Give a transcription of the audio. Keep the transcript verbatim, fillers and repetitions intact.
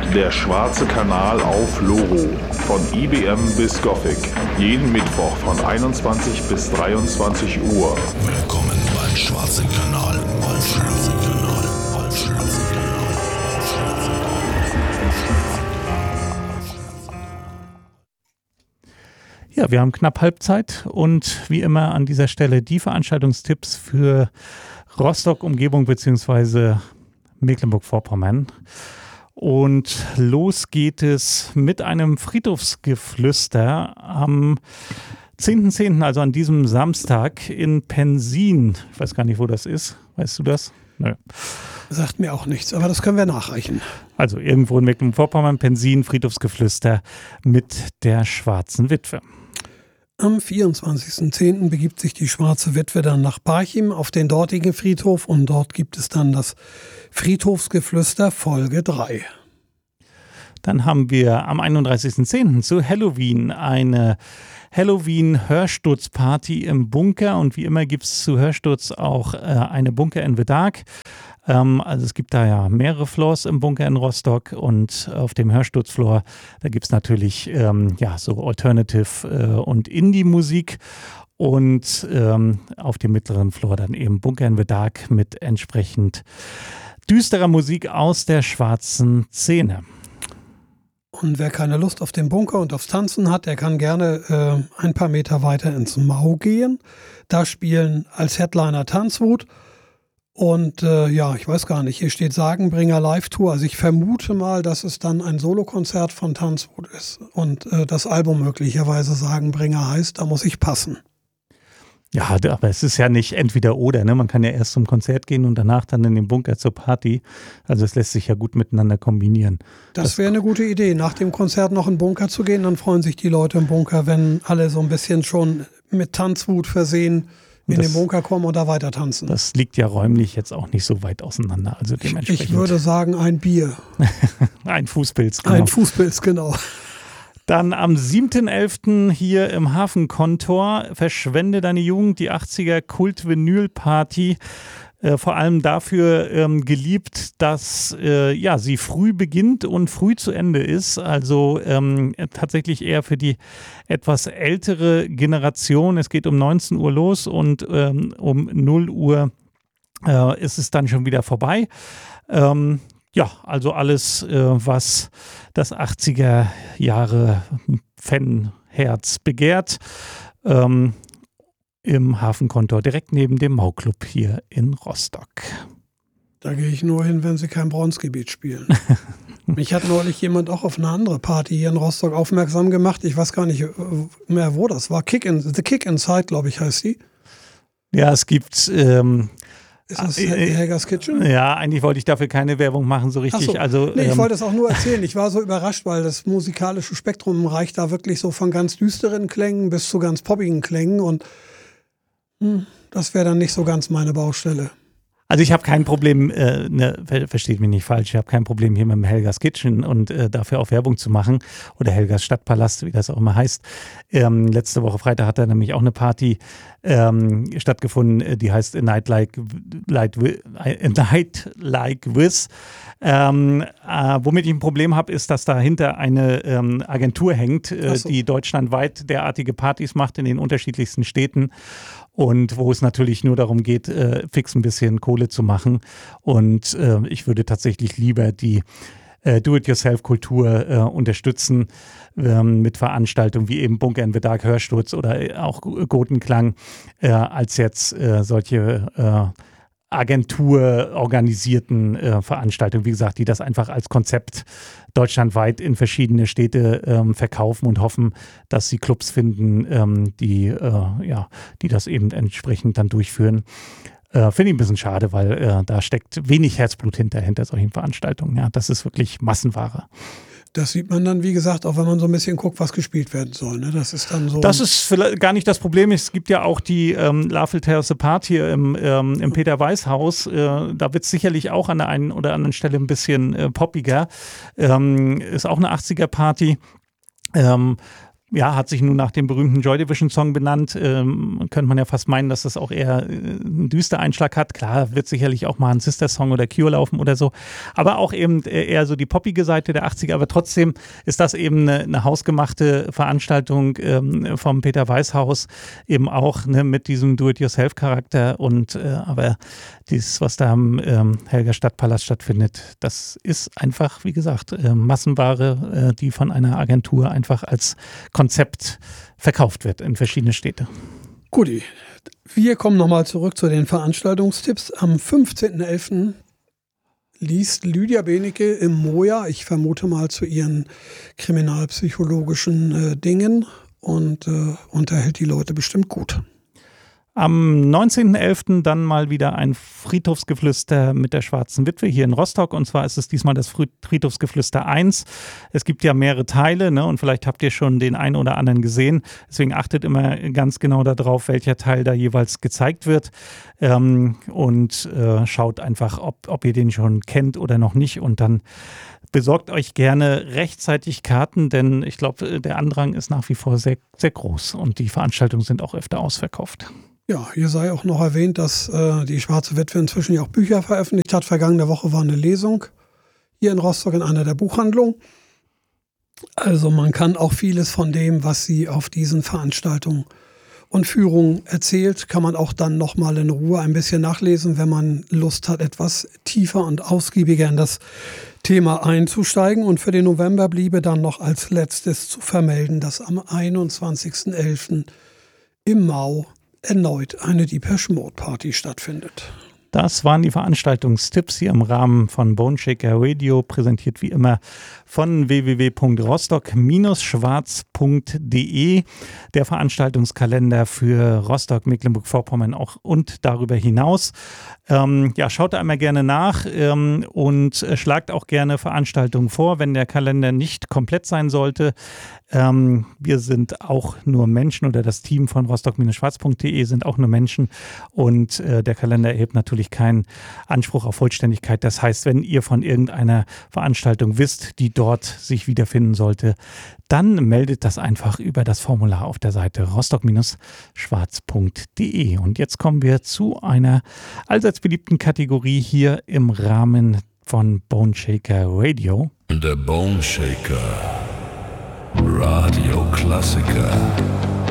Der schwarze Kanal auf Loro. Von I B M bis Gothic. Jeden Mittwoch von einundzwanzig bis dreiundzwanzig Uhr. Willkommen beim schwarzen Kanal auf Loro. Auf Loro. Ja, wir haben knapp Halbzeit und wie immer an dieser Stelle die Veranstaltungstipps für Rostock, Umgebung bzw. Mecklenburg-Vorpommern. Und los geht es mit einem Friedhofsgeflüster am zehnten zehnten, also an diesem Samstag in Pensin. Ich weiß gar nicht, wo das ist. Weißt du das? Nö. Sagt mir auch nichts, aber das können wir nachreichen. Also irgendwo in Mecklenburg-Vorpommern, Pensin, Friedhofsgeflüster mit der Schwarzen Witwe. Am vierundzwanzigsten zehnten begibt sich die Schwarze Witwe dann nach Parchim auf den dortigen Friedhof und dort gibt es dann das Friedhofsgeflüster Folge drei. Dann haben wir am einunddreißigsten zehnten zu Halloween eine Halloween-Hörsturzparty im Bunker und wie immer gibt es zu Hörsturz auch äh, eine Bunker in the Dark. Ähm, also es gibt da ja mehrere Floors im Bunker in Rostock und auf dem Hörsturzfloor, da gibt es natürlich ähm, ja, so Alternative äh, und Indie-Musik und ähm, auf dem mittleren Floor dann eben Bunker in the Dark mit entsprechend düsterer Musik aus der schwarzen Szene. Und wer keine Lust auf den Bunker und aufs Tanzen hat, der kann gerne äh, ein paar Meter weiter ins Mau gehen. Da spielen als Headliner Tanzwut. Und äh, ja, ich weiß gar nicht, hier steht Sagenbringer Live-Tour. Also ich vermute mal, dass es dann ein Solokonzert von Tanzwut ist. Und äh, das Album möglicherweise Sagenbringer heißt, da muss ich passen. Ja, aber es ist ja nicht entweder oder, ne? Man kann ja erst zum Konzert gehen und danach dann in den Bunker zur Party. Also es lässt sich ja gut miteinander kombinieren. Das, das wäre eine gute Idee, nach dem Konzert noch in den Bunker zu gehen. Dann freuen sich die Leute im Bunker, wenn alle so ein bisschen schon mit Tanzwut versehen in das, den Bunker kommen und da weiter tanzen. Das liegt ja räumlich jetzt auch nicht so weit auseinander. Also dementsprechend. Ich würde sagen, ein Bier. Ein Fußpilz, genau. Ein Fußpilz, genau. Dann am siebten elften hier im Hafenkontor Verschwende deine Jugend, die achtziger Kult-Vinyl-Party. Äh, vor allem dafür ähm, geliebt, dass äh, ja, sie früh beginnt und früh zu Ende ist. Also ähm, tatsächlich eher für die etwas ältere Generation. Es geht um neunzehn Uhr los und ähm, um null Uhr äh, ist es dann schon wieder vorbei. Ähm, Ja, also alles, äh, was das achtziger Jahre Fanherz begehrt, ähm, im Hafenkontor, direkt neben dem Mau-Club hier in Rostock. Da gehe ich nur hin, wenn sie kein Bronzegebiet spielen. Mich hat neulich jemand auch auf eine andere Party hier in Rostock aufmerksam gemacht. Ich weiß gar nicht mehr, wo das war. Kick in, The Kick Inside, glaube ich, heißt die. Ja, es gibt... Ähm Ist das Helga's Kitchen? Ja, eigentlich wollte ich dafür keine Werbung machen, so richtig. Ach so. Also, nee, ich ähm, wollte es auch nur erzählen. Ich war so überrascht, weil das musikalische Spektrum reicht da wirklich so von ganz düsteren Klängen bis zu ganz poppigen Klängen und hm, das wäre dann nicht so ganz meine Baustelle. Also ich habe kein Problem, äh, ne, ver versteht mich nicht falsch, ich habe kein Problem hier mit dem Helga's Kitchen und äh, dafür auch Werbung zu machen oder Helgas Stadtpalast, wie das auch immer heißt. Ähm, letzte Woche Freitag hat da nämlich auch eine Party ähm, stattgefunden, die heißt A Night Like, like, A Night Like This. Ähm, äh, womit ich ein Problem habe, ist, dass dahinter eine ähm, Agentur hängt, äh, so. die deutschlandweit derartige Partys macht in den unterschiedlichsten Städten. Und wo es natürlich nur darum geht, äh, fix ein bisschen Kohle zu machen. Und äh, ich würde tatsächlich lieber die äh, Do-it-yourself-Kultur äh, unterstützen ähm, mit Veranstaltungen wie eben Bunker in the Dark, Hörsturz oder auch Gotenklang, äh, als jetzt äh, solche äh, agenturorganisierten äh, Veranstaltungen, wie gesagt, die das einfach als Konzept deutschlandweit in verschiedene Städte ähm, verkaufen und hoffen, dass sie Clubs finden, ähm, die, äh, ja, die das eben entsprechend dann durchführen. Äh, Finde ich ein bisschen schade, weil äh, da steckt wenig Herzblut hinter, hinter solchen Veranstaltungen. Ja, das ist wirklich Massenware. Das sieht man dann, wie gesagt, auch wenn man so ein bisschen guckt, was gespielt werden soll. Ne? Das ist dann so. Das ist vielleicht gar nicht das Problem. Es gibt ja auch die ähm, Lawful Terrace Apart hier im, ähm, im Peter-Weiß-Haus. Äh, da wird es sicherlich auch an der einen oder anderen Stelle ein bisschen äh, poppiger. Ähm, ist auch eine achtziger-Party. Ähm, Ja, hat sich nun nach dem berühmten Joy Division Song benannt. Ähm, könnte man ja fast meinen, dass das auch eher äh, einen düsteren Einschlag hat. Klar, wird sicherlich auch mal ein Sister-Song oder Cure laufen oder so. Aber auch eben eher so die poppige Seite der achtziger. Aber trotzdem ist das eben eine, eine hausgemachte Veranstaltung ähm, vom Peter Weiß Haus. Eben auch ne, mit diesem Do-it-yourself-Charakter. Und äh, aber dieses, was da am ähm, Helga Stadtpalast stattfindet, das ist einfach, wie gesagt, äh, Massenware, äh, die von einer Agentur einfach als Konzept verkauft wird in verschiedene Städte. Guti, wir kommen nochmal zurück zu den Veranstaltungstipps. Am fünfzehnten elften liest Lydia Benecke im Moja, ich vermute mal zu ihren kriminalpsychologischen äh, Dingen und äh, unterhält die Leute bestimmt gut. Am neunzehnten elften dann mal wieder ein Friedhofsgeflüster mit der Schwarzen Witwe hier in Rostock. Und zwar ist es diesmal das Friedhofsgeflüster eins. Es gibt ja mehrere Teile, ne? Und vielleicht habt ihr schon den einen oder anderen gesehen. Deswegen achtet immer ganz genau darauf, welcher Teil da jeweils gezeigt wird. Ähm, und äh, schaut einfach, ob, ob ihr den schon kennt oder noch nicht. Und dann besorgt euch gerne rechtzeitig Karten, denn ich glaube, der Andrang ist nach wie vor sehr, sehr groß. Und die Veranstaltungen sind auch öfter ausverkauft. Ja, hier sei auch noch erwähnt, dass äh, die Schwarze Witwe inzwischen ja auch Bücher veröffentlicht hat. Vergangene Woche war eine Lesung hier in Rostock in einer der Buchhandlungen. Also man kann auch vieles von dem, was sie auf diesen Veranstaltungen und Führungen erzählt, kann man auch dann nochmal in Ruhe ein bisschen nachlesen, wenn man Lust hat, etwas tiefer und ausgiebiger in das Thema einzusteigen. Und für den November bliebe dann noch als letztes zu vermelden, dass am einundzwanzigsten elften im Mau erneut eine Depeche Mode Party stattfindet. Das waren die Veranstaltungstipps hier im Rahmen von Boneshaker Radio, präsentiert wie immer von w w w punkt rostock schwarz punkt d e. Der Veranstaltungskalender für Rostock, Mecklenburg-Vorpommern auch und darüber hinaus. Ähm, ja, schaut da einmal gerne nach ähm, und äh, schlagt auch gerne Veranstaltungen vor, wenn der Kalender nicht komplett sein sollte. Ähm, wir sind auch nur Menschen oder das Team von rostock schwarz punkt d e sind auch nur Menschen und äh, der Kalender erhebt natürlich keinen Anspruch auf Vollständigkeit. Das heißt, wenn ihr von irgendeiner Veranstaltung wisst, die dort sich wiederfinden sollte, dann meldet das einfach über das Formular auf der Seite rostock schwarz punkt d e. Und jetzt kommen wir zu einer allseits beliebten Kategorie hier im Rahmen von Boneshaker Radio. Der Boneshaker Radio Klassiker.